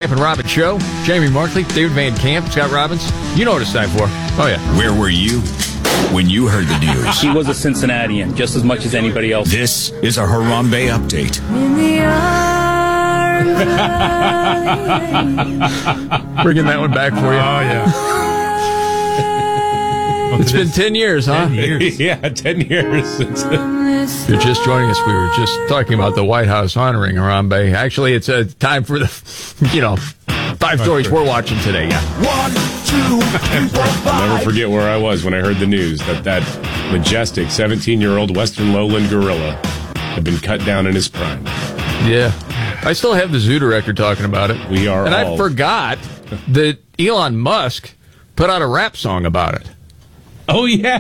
Camp and Robbins Show. Jamie Markley, David Van Camp, Scott Robbins. You know what it's time for. Oh, yeah. Where were you when you heard the news? He was a Cincinnatian just as much as anybody else. This is a Harambe update. Bringing that one back for you. Oh, yeah. It's been 10 years, huh? 10 years. Yeah, 10 years. If you're just joining us, we were just talking about the White House honoring Harambe. Actually, it's a time for the, 5 stories we're watching today. Yeah. 1, 2, 3, 4, 5. I'll never forget where I was when I heard the news that majestic 17-year-old Western lowland gorilla had been cut down in his prime. Yeah. I still have the zoo director talking about it. We are And all. I forgot that Elon Musk put out a rap song about it. Oh, yeah.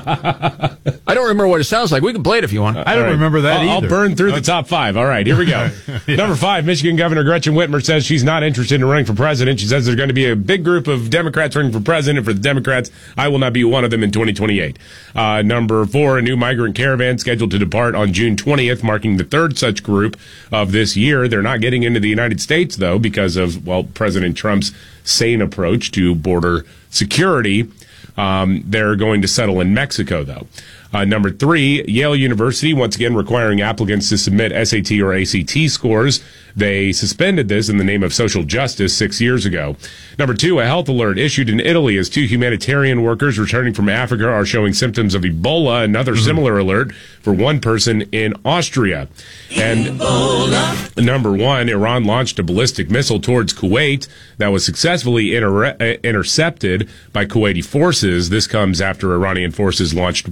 I don't remember what it sounds like. We can play it if you want. I don't remember that I'll either. burn through the top 5. All right, here we go. Yeah. Number 5, Michigan Governor Gretchen Whitmer says she's not interested in running for president. She says there's going to be a big group of Democrats running for president. For the Democrats, I will not be one of them in 2028. Number 4, a new migrant caravan scheduled to depart on June 20th, marking the 3rd such group of this year. They're not getting into the United States, though, because of, President Trump's sane approach to border security. They're going to settle in Mexico, though. Number 3, Yale University, once again requiring applicants to submit SAT or ACT scores. They suspended this in the name of social justice 6 years ago. Number 2, a health alert issued in Italy as 2 humanitarian workers returning from Africa are showing symptoms of Ebola. Another similar alert for 1 person in Austria. And number 1, Iran launched a ballistic missile towards Kuwait that was successfully intercepted by Kuwaiti forces. This comes after Iranian forces launched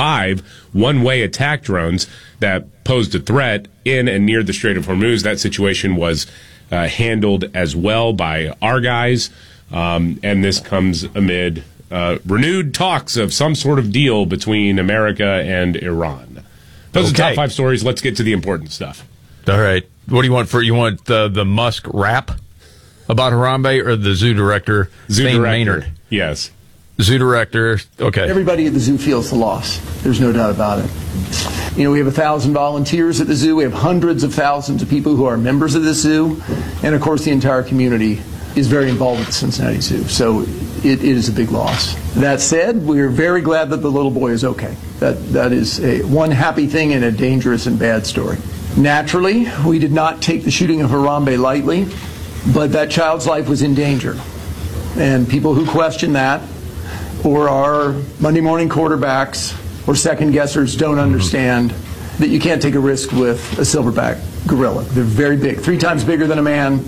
5 one-way attack drones that posed a threat in and near the Strait of Hormuz. That situation was handled as well by our guys, and this comes amid renewed talks of some sort of deal between America and Iran. Those are the top 5 stories. Let's get to the important stuff. All right. What do you want you want the Musk rap about Harambe or the zoo director, Thane Maynard? Yes. Zoo director, okay. Everybody at the zoo feels the loss. There's no doubt about it. We have 1,000 volunteers at the zoo. We have hundreds of thousands of people who are members of the zoo. And, of course, the entire community is very involved with the Cincinnati Zoo. So it is a big loss. That said, we are very glad that the little boy is okay. That is one happy thing in a dangerous and bad story. Naturally, we did not take the shooting of Harambe lightly, but that child's life was in danger. And people who question that, or our Monday morning quarterbacks or second guessers don't understand that you can't take a risk with a silverback gorilla. They're very big, 3 times bigger than a man,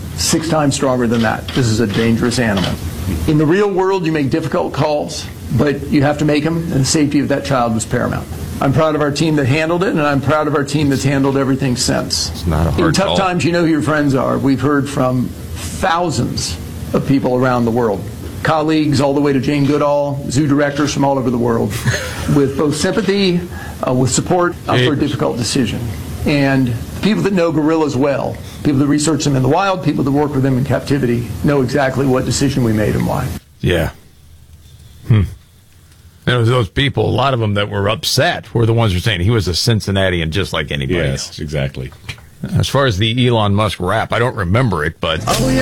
6 times stronger than that. This is a dangerous animal. In the real world, you make difficult calls, but you have to make them, and the safety of that child was paramount. I'm proud of our team that handled it, and I'm proud of our team that's handled everything since. It's not a hard In tough call. times, you know who your friends are. We've heard from thousands of people around the world. Colleagues all the way to Jane Goodall, zoo directors from all over the world, with both sympathy, with support for a difficult decision. And people that know gorillas well, people that research them in the wild, people that work with them in captivity, know exactly what decision we made and why. Yeah. There was those people, a lot of them that were upset, were the ones who were saying he was a Cincinnatian just like anybody else. Yes, exactly. As far as the Elon Musk rap, I don't remember it, but... Oh, yeah.